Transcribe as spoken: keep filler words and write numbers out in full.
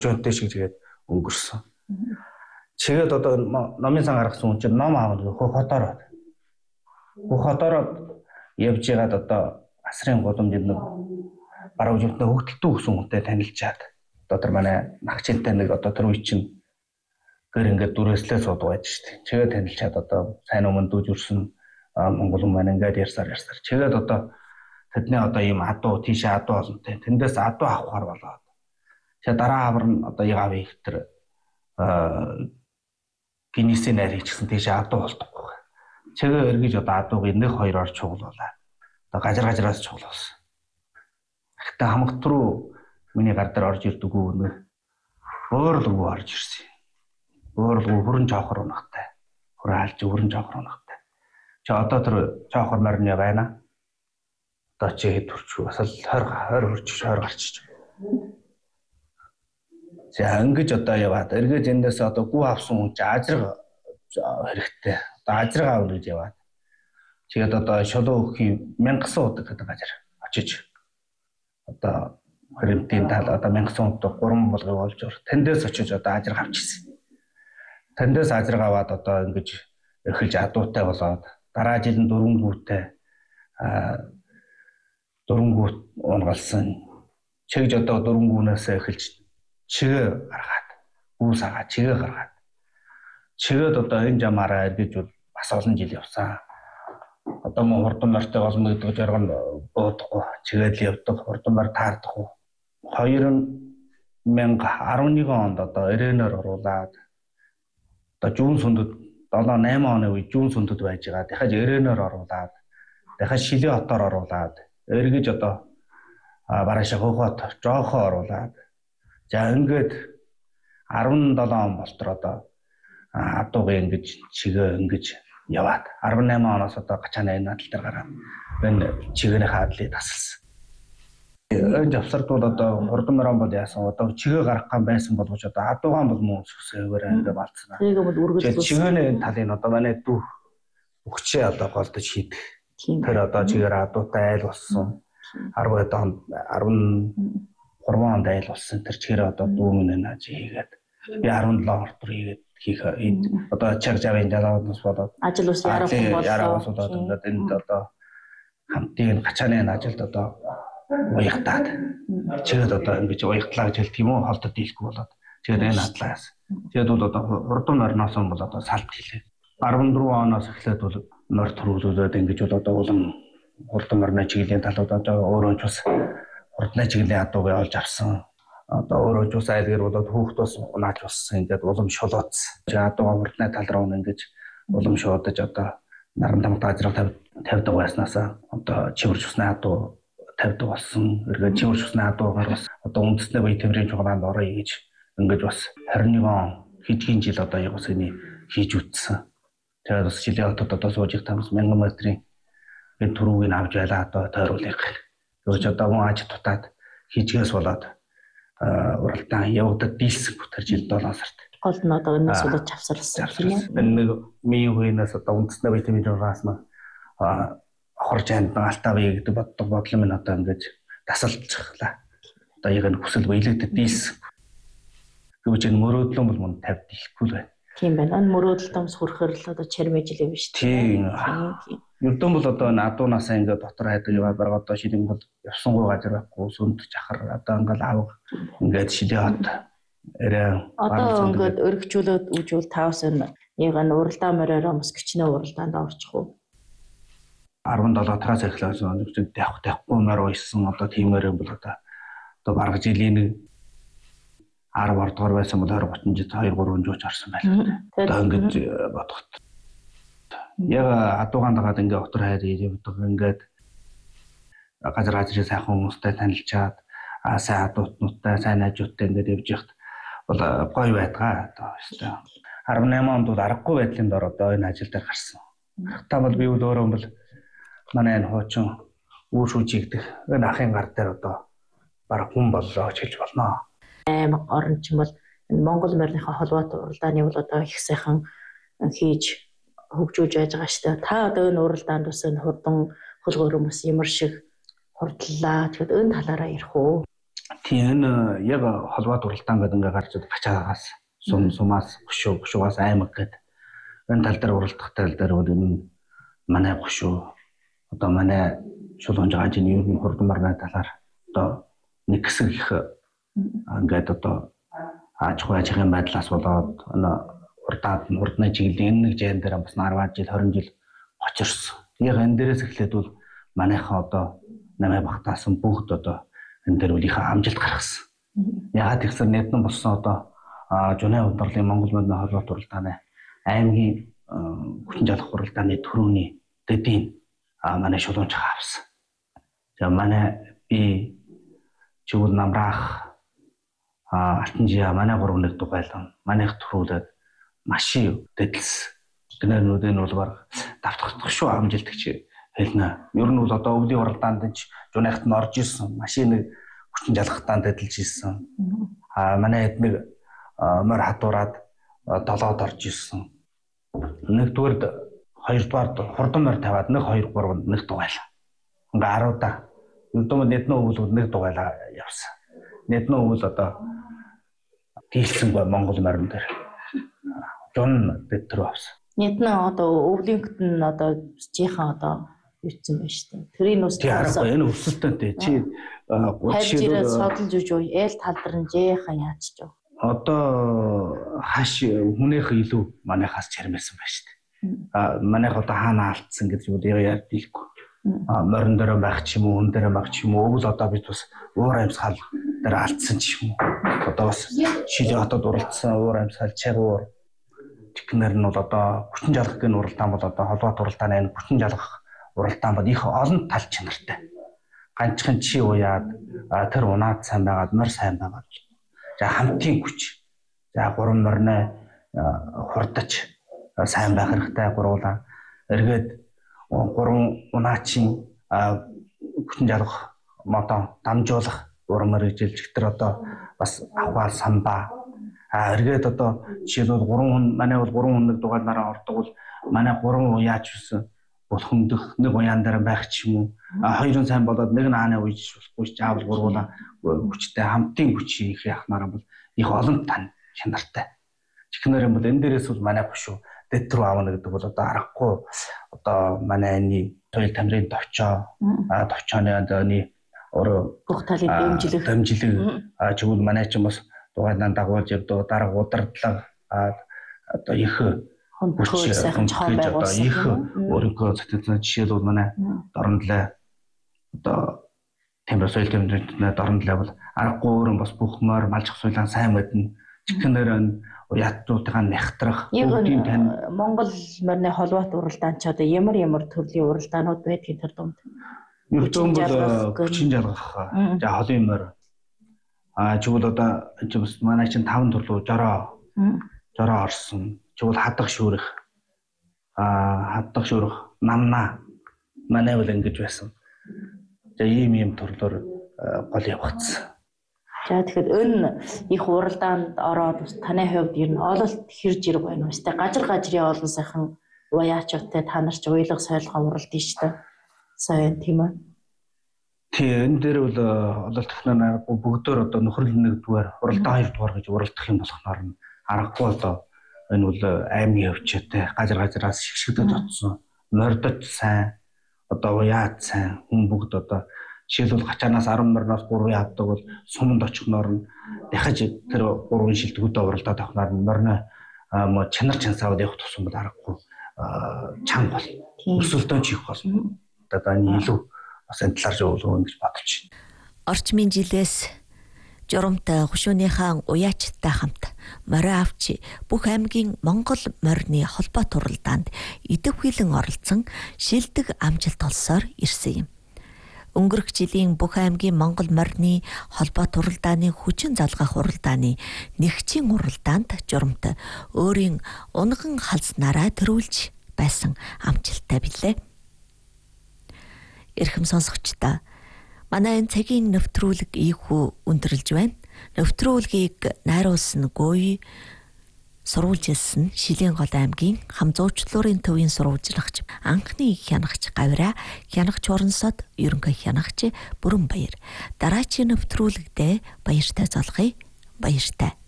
жонтэй шиг тэгээд өнгөрсөн. Чигээд одоо номын сан гаргасан хүн чинь ном аавна хөх хотоороо. Хөх хотоороо явж байгаад одоо асрын голомжинд нэг баруун зүгтээ хөгтөлтөө өгсөн хүнтэй танилцаад одоо тэр манай нагчинтай нэг одоо тэр үе чинь гэр ингээд дүрээслээ сууд байж штэ. Чигээд танилцаад одоо сайн өмнө дүүж өрсөн Монгол хүмүүс ингээд ярьсаар ярьсаар. Чигээд одоо тэдний одоо ийм адуу тийшээ адуу олонтэй. Тэндээс адуу авахар болоод. Тэгээ дараа хавар нь одоо яав их тэр гинисийн найрыг ч гэсэн тийшээ адуу болдохгүй. Чигээ эргэж одоо адуугийн нэг хоёроор чуглуулаад. Одоо гажир гажраас чуглуулсан. Гэхдээ хамагт руу миний гар дээр орж ирдэг үү нэ. Бөөрлгөө орж ирсэн. Бөөрлгөө хүрэн жоохор унахтай. Хүрээ алж хүрэн жоохор унахтай. Чи одоо тэр жоохор морины байна. Одоо чи хэд төрчих бас л тойрго тойрго хөрчих тойрго гарчих. За ингэж одоо яваад эргэж эндээс одоо гүү авсан хүн чи ажраг хэрэгтэй. Одоо ажраг аавна гэж яваад. Тэгээд одоо шолоо өгөхийн мянган удаг гэдэг газар очиж одоо хөрөмтийн тал одоо мянган удаг гурван болгыг олж ор. Тэндээс очиж одоо ажраг авчихсан. Тэндээс ажраг аваад одоо ингэж эхэлж адуутай болоод дараа жил нь дөрвөн гүүтэй а дөрвөн гүүт унгалсан. Чигж одоо дөрвөн гүүнээс эхэлж чигээ гаргаад гүү сагаа чигээ гаргаад чигээд одоо энэ жамаараа эргэж бол бас олон жил явсан. Одоо мөн хурдан морьтой болно гэдэг жаргал буудахгүй чигээд л явдаг хурдан морь таардахгүй. хоёр мянга арван нэгэн онд одоо ирэнээр оруулаад одоо жүүн сүндэд долоо найман оны үе жүүн сүндэд байж байгаа. Дахиад ирэнээр оруулаад дахиад шилээ хотоор оруулаад эргэж одоо бараашаа хөхөт жоохоо оруулаад за ингээд арван долоо он болтор одоо адуугийн ингэж чигээ ингэж яваад арван найман оноос одоо гачааны надал дээр гараад энэ чигээний хаадлыг тасалсан. Энэ завсардууд одоо хурдан морон бол яасан одоо чигээ гарах гам байсан боловч одоо адуугаан бол мөн өсгсөөр ингээд болцсон. Тэрийг бол үргэлжлүүлсэн. Чигээний талын одоо манай дүү өгчээ одоо голдож хийдэг. Тэр одоо чигээр адуутай айл болсон. арван онд арван гурван онд айл болсон. Тэр чигээр одоо дүү минь нааж хийгээд би арван долоо ордор хийгээд хийх одоо чаг жавын жалааднаас болоод ажил ус ярах боллоо. Ярах болоод ингээд энд одоо хамтын гачааны ажилд одоо уягтаад чигээд одоо ингэж уягтлаа гэж хэлдэг юм уу холдод дийлэхгүй болоод чигээд энэ хадлаас тэгээд бол одоо хурдан морноос нь бол одоо салт хийлээ. арван дөрвөн оноос эхлээд бол морь төрүүлээд ингэж бол одоо улам хурдан морны чиглэлийн талууд одоо өөрөө ч бас хурдны чиглэлийн адууг олж авсан. Одоо өөрөө ч бас айлгэр болоод хүүхдөөс унааж болсон ингээд улам шулууц. Адууга хурдны тал руу ингэж улам шуудаж одоо наран тамга ажрал тавьдаг байснаас одоо чивэрч усны адуу тавьдаг болсон. Эргээд чивэрч усны адуугаар бас одоо үндэсний бие тэмрийн чугаанд орё гэж ингэж бас двадцать нэг он хэдхэн жил одоо яг бас энийг хийж үтсэн. Тэгээд бас жилийн хотод одоо сууж их тамс мянган метрийн энэ түрүүгийг авч байлаа одоо тойруулах. Тэгвэл одоо мөн аж тутаад хийжгээс болоод уралдаан явагдаад дийлсэн бүтэр жил долоо сард. Гол нь одоо энэс болоод чавсарсан тийм ээ. Энэ нэг мийн үеийнээс одоо үндэсний витамин жургаас нь хорж анд алтаа бий гэдэг боддог бодол минь одоо ингэж тасалчихлаа. Одоо яг энэ хүсэл биелэгдэд дийлсэн. Гэвч энэ мөрөөдлөн бол мөн тавьд дийлэхгүй л байна. Тийм байна. Энэ мөрөөдөл тамс хүрхээр л одоо чармэжлээ биш тийм. Ердөн бол одоо энэ адуунаасаа ингээд дотор хайдаг яваа бараг одоо шилэн бол явсангүй газар байхгүй сүнд жахар одоо ингээд авах ингээд шилээ хот эрэ одоо ингээд өргөжүүлээд үжүүл тавс энэ яг энэ уралдаан мороор москвичны уралдаанд орчих уу арван долоотоос эхлээд зөвхөн тавих тавихгүй морь уйсан одоо тиймэрэн бол одоо одоо бараг жилийн нэг арав ордгоор байсан бол двадцать жил хоёр гурван жууч орсон байлаа. Одоо ингээд бодоход яг адуугаан дагаад ингээд отор хайр явдаг ингээд газар газрын сайхан хүмүүстэй танилцаад сайн адуутнуудтай сайн ажуудтай ингээд явж яхад бол гоё байдгаа одоо өстой. арван найман онд бол аргагүй байдлын дор одоо энэ ажил дээр гарсан. Та бол би бол өөрөө бол манай энэ хуучин үүр шүүжигдэх энэ ахын гар дээр одоо бараг хүн боллоо гэж хэлж болно. Аймаг орон ч юм бол энэ Монгол морьныхаа холбоотой уралдааны бол одоо их сайхан хийж хөгжүүлж байж байгаа шүү дээ. Та одоо энэ уралдаанд ус энэ хурдан хөлгөөр хүмүүс ямар шиг хурдлаа. Тэгэхээр энэ талаараа ярих уу? Тийм яг холбоо уралдаан гэдэг ингээ гарч бачаагаас сум сумаас гушуу гушуугаас аймаг гэдэг энэ тал дээр уралдах тал дээр энэ манай гушуу одоо манай шулуунж гажийн ер нь хурдмарны талаар одоо нэг хэсэг их ингээд одоо аж ахуй ажихын байдлаас болоод энэ урдаад урдны чиглэлийн нэг жаан дээр бас арваад жил хорин жил очирсон. Яг энэ дээрээс эхлээд бол манайхаа одоо намайг багтаасан бүгд одоо энэ дээр үлийнхээ амжилт гаргасан. Ягаад гэвэл нэгэн болсон одоо Жунай удирлын Монгол морины холбоо уралдааны аймгийн хүчин жалгах уралдааны төрөний дэдийн манай шулуунч авсан. За манай би чигүүл намраах алтанжия манай гурав нэг дугайлан манайх төрүүлээд машин дэдэлсэн. Гэнэрнүүд энэ бол баг давтагдах шүү амжилт гэж хэлнэ. Ер нь бол одоо өвлийн уралдаанд ч Жунайхт нь орж ирсэн машиныг хүчин жалгахтаа дэдэлж ирсэн. А манай хэд нэг морь хатуураад долоод орж ирсэн. Нэгдүгээр хоёрдугаар хурдан морь тавиад нэг хоёр гурав нэг дугайлаа. Ингээ аруудаа. Юудам нэднэ өвөл нэг дугайлаа явсан. Нэднэ өвөл одоо дийлсэнгүй Монгол морин дээр. Жон дэдтэр авсан. Нэднэ одоо өвлийнхэд нь одоо жихан одоо юуцсан байна шүү дээ. Тэрийн ус таасан. Энэ өсөлтөнтэй чи жишээлбэл содолж үж уу ээл талдар нь жихан яач ч. Одоо хаш хүнийх илүү манайхаас чармайсан байна шүү дээ. А манайх одоо хаана алдсан гэж юу яа дийлэхгүй. А морин дээр байх ч юм уу, хүн дээр байх ч юм уу, өвөл одоо бид бас уур амьсгал дээр алдсан ч юм уу. Одоо бас Шилээ хотод уралдсан уур амьсгал чагуур технэр нь бол одоо хүчин жалгахын уралдаан бол одоо холбоо уралдааны энэ хүчин жалгах уралдаан бол их олон тал чанартай. Ганцхан чи уяад тэр унаад сайн байгаад морь сайн байгаад. За хамтын хүч. За гурван морины хурдаж сайн байх хэрэгтэй гурвуулаа. Эргээд гурван унаачийн хүчин жалгах модон дамжуулах гурван морийг жилжигтэр одоо бас аваа самбаа. А эргээд одоо жишээлбэл гурван хүн манай бол гурван хүн нэг дугаалнараа ордог бол манай гурван уяач үсэн бол хөндөх нэг уяан дээр байх ч юм уу. А хоёрын сайн болоод нэг нь ааны уйж болохгүй ч аавал гурвуулаа хүчтэй хамтын хүч их яхнараа бол их олон тань чанартай. Чихнэр юм бол энэ дээрээс бол манай гушуу дэд рүү аавна гэдэг бол одоо аргагүй одоо манай энэ соёл тамирын товчоо а товчооны одооны өөрөө бүх талын дэмжлэг дэмжлэг а чигүүл манай ч бас дугаалан дагуулж явдаг дарга удардлага а одоо их хүч сайхан чоон байгуулсан их өөрийнхөө зөвхөн жишээлбэл манай дорнолоо одоо тамир соёл тамирын дорнолоо бол аргагүй өөрөө бас бүх морь малжих соёлын сайн мэднэ чихнэрэн ятуудаа нэхтрах бүгдийн тань Монгол морины холбоот уралдаан ч одоо ямар ямар төрлийн уралдаанууд байдгийг тэр дунд Юутон бол хүчин жалгах за холын морь а чигүүл одоо бас манай чинь таван төрлөө жороо жороо орсон чигүүл хадах шүүрэх а хадах шүүрэх намна манай бол ингэж байсан за ийм ийм төрлөөр гол явагдсан. За тэгэхээр энэ их уралдаанд ороод таны хувьд ер нь ололт хэрж ирэг байна уу? Тэ гажир гажрын олон сайхан уяачуудтай та нар ч уйлах соёлгоо уралдсан шүү дээ. Сайн тийм ээ. Тийм энэ дээр бол ололт технологи бүгдээр одоо нөхрөл нэгдүгээр уралдаан хоёрдугаар гэж уралдах юм болохноор нь аргагүй одоо энэ бол аймгийн хөвчтэй гажир гажраас шигшгдэд дотсон мордод сайн одоо уяад сайн хүн бүгд одоо жишээлбэл гачаанаас арван морноос гурван явдаг бол суманд очихноор нь дахиж тэр гурван шилдэгүүдээ уралдаад авахнаар нь морны чанар чансаад явах тусам бол аргагүй чанга бол өсөлтөө чих бол одоо энэ илүү бас энэ талаар зөвлөгөө гэж бодож байна. Орчмын жилээс журамтай хушууныхаа уяачтай хамт морио авчи бүх аймгийн Монгол морины холбоот уралдаанд идэвхжүүлэн оролцсон шилдэг амжилт олсоор ирсэн юм. Өнгөрөх жилийн бүх аймгийн Монгол морины холбоот уралдааны хүчин залгах уралдааны нэгчийн уралдаанд журамтай өөрийн унган халзнараа төрүүлж байсан амжилттай билээ. Эрхэм сонсогчдоо манай энэ цагийн нэвтрүүлэг ийхүү өндөрлж байна. Нэвтрүүлгийг найруулсан Гуй сурвалжилсан Шилэнгол аймгийн Хамзуучлуурын төвийн сурвалжлагч анхны хянагч Гавра, хянагч Орнсод ерөнхий хянагч Бүрэн Баяр дараачийн нэвтрүүлэгтээ баяртай залгая. Баяртай.